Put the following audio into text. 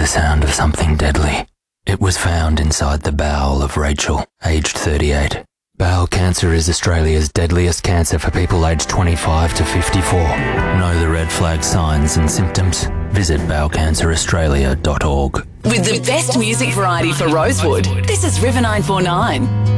the sound of something deadly. It was found inside the bowel of Rachel, aged 38. Bowel cancer is Australia's deadliest cancer for people aged 25 to 54. Know the red flag signs and symptoms? Visit bowelcanceraustralia.org. With the best music variety for Rosewood, this is River 949.